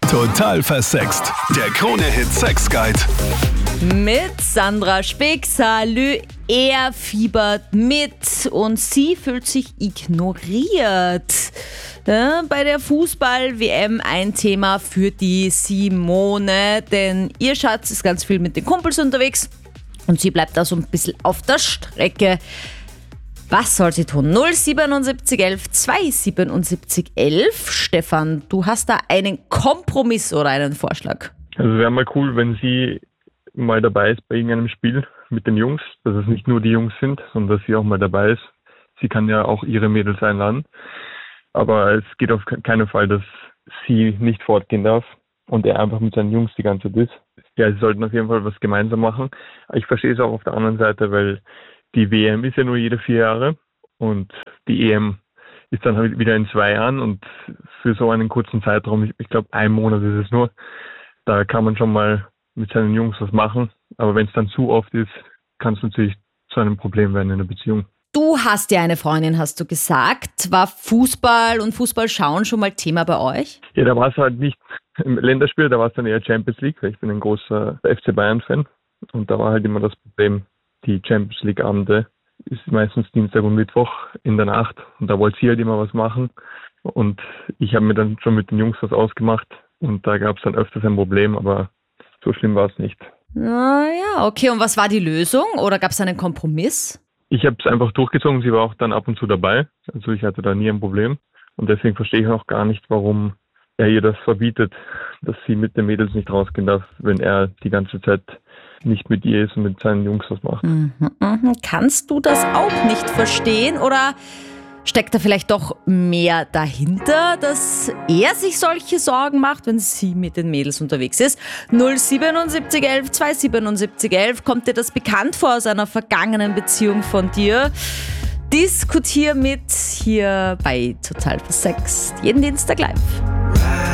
Total versext. Der Krone-Hit Sex Guide. Mit Sandra Spick. Salü, er fiebert mit und sie fühlt sich ignoriert. Ja, bei der Fußball-WM ein Thema für die Simone, denn ihr Schatz ist ganz viel mit den Kumpels unterwegs und sie bleibt da so ein bisschen auf der Strecke. Was soll sie tun? 07711 277 11. Stefan, du hast da einen Kompromiss oder einen Vorschlag? Also wäre mal cool, wenn sie mal dabei ist bei irgendeinem Spiel mit den Jungs, dass es nicht nur die Jungs sind, sondern dass sie auch mal dabei ist. Sie kann ja auch ihre Mädels einladen. Aber es geht auf keinen Fall, dass sie nicht fortgehen darf und er einfach mit seinen Jungs die ganze Zeit ist. Ja, sie sollten auf jeden Fall was gemeinsam machen. Ich verstehe es auch auf der anderen Seite, weil die WM ist ja nur jede 4 Jahre und die EM ist dann halt wieder in 2 Jahren und für so einen kurzen Zeitraum, ich glaube 1 Monat ist es nur, da kann man schon mal mit seinen Jungs was machen. Aber wenn es dann zu oft ist, kann es natürlich zu einem Problem werden in der Beziehung. Du hast ja eine Freundin, hast du gesagt. War Fußball und Fußballschauen schon mal Thema bei euch? Ja, da war es halt nicht im Länderspiel, da war es dann eher Champions League, weil ich bin ein großer FC Bayern-Fan. Und da war halt immer das Problem, die Champions League-Abende ist meistens Dienstag und Mittwoch in der Nacht. Und da wollte sie halt immer was machen. Und ich habe mir dann schon mit den Jungs was ausgemacht. Und da gab es dann öfters ein Problem, aber so schlimm war es nicht. Naja, okay. Und was war die Lösung? Oder gab es einen Kompromiss? Ich habe es einfach durchgezogen. Sie war auch dann ab und zu dabei. Also ich hatte da nie ein Problem. Und deswegen verstehe ich auch gar nicht, warum er ihr das verbietet, dass sie mit den Mädels nicht rausgehen darf, wenn er die ganze Zeit nicht mit ihr ist und mit seinen Jungs was macht. Kannst du das auch nicht verstehen? Oder steckt da vielleicht doch mehr dahinter, dass er sich solche Sorgen macht, wenn sie mit den Mädels unterwegs ist? 07711 277 11. Kommt dir das bekannt vor aus einer vergangenen Beziehung von dir? Diskutier mit hier bei Total versext. Jeden Dienstag live.